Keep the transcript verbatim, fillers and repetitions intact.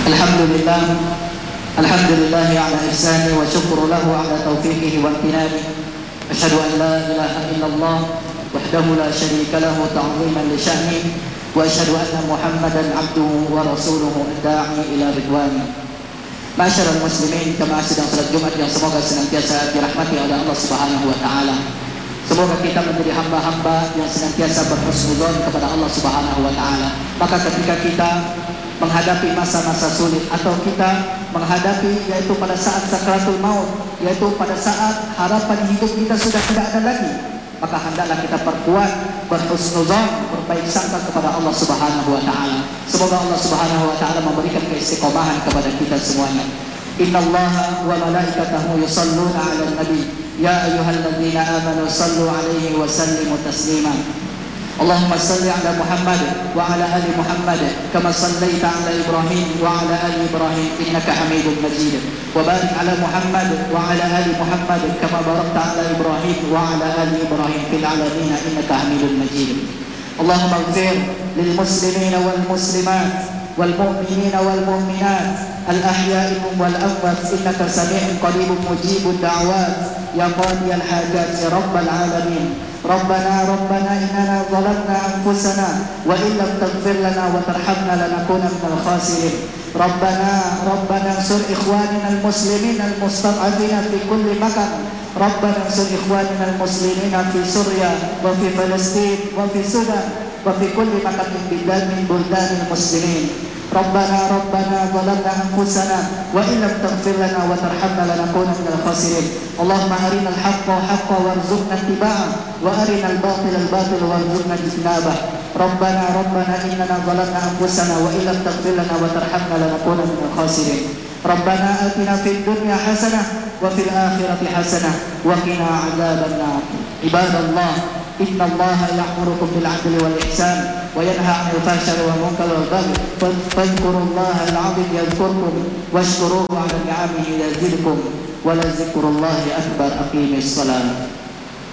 الحمد لله الحمد لله على إحسانه وشكر له على توفيقه وامتنانه. أشهد أن لا إله إلا الله وحده لا شريك له تعظيما لشأنه، وأشهد أن محمدا عبده ورسوله الداعي إلى رضوانه. Masyarul muslimin, jemaah sidang salat Jumat yang semoga senantiasa dirahmati oleh Allah Subhanahu wa taala. Semoga kita menjadi hamba-hamba yang senantiasa berhusnudzon kepada Allah Subhanahu wa taala. Maka ketika kita menghadapi masa-masa sulit atau kita menghadapi yaitu pada saat sakratul maut, yaitu pada saat harapan hidup kita sudah tidak ada lagi, maka hendaklah kita perkuat berhusnudzon, berbaik sangka kepada Allah Subhanahu wa taala. Semoga Allah Subhanahu wa taala memberikan keistiqomahan kepada kita semuanya. Innallaha wa malaikatahu yusalluna 'alan nabi ya ayyuhalladzina amanu sallu 'alaihi wa sallimu taslima. Allahumma salli 'ala Muhammad wa 'ala ali Muhammad kama sallaita 'ala Ibrahim wa 'ala ali Ibrahim innaka Hamidum Majid. Wa barik 'ala Muhammad wa 'ala ali Muhammad kama barakta 'ala Ibrahim wa 'ala ali Ibrahim fil 'alamin innaka Hamidum Majid. Allahumma ighfir lil muslimina wal muslimat wal mu'minina wal mu'minat al ahya'i wal amwat innaka sami'un qaribun mujibud da'wat ya qadiyal hajat ya rabbal alamin. ربنا ربنا إننا ظلمنا أنفسنا وإن لم تغفر لنا وترحمنا لنكونن من الخاسرين. ربنا ربنا انصر إخواننا المسلمين المستضعفين في كل مكان. ربنا انصر إخواننا المسلمين في سوريا وفي فلسطين وفي السودان وفي كل مكان من بلدان المسلمين. ربنا ربنا ظلمنا أنفسنا وإن لم تغفر لنا وترحمنا لنكونن من الخاسرين. اللهم أرنا الحق حقا وارزقنا اتباعه وأرنا الباطل الباطل وارزقنا اجتنابه. ربنا ربنا إننا ظلمنا أنفسنا وإن لم تغفر لنا وترحمنا لنكونن من الخاسرين. ربنا آتنا في الدنيا حسنة وفي الآخرة حسنة وقنا عذاب النار. عباد الله، إن الله يأمركم بالعدل والإحسان وينهى عن الفحشاء والمنكر والبغي فاذكروا الله العظيم يذكركم واشكروه على نعمه يزدكم ولذكر الله أكبر. أقيموا الصلاة.